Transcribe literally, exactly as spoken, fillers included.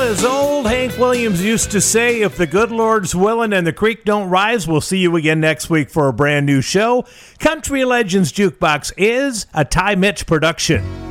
as old Hank Williams used to say, if the good Lord's willing and the creek don't rise, we'll see you again next week for a brand new show. Country Legends Jukebox is a Ty Mitch production.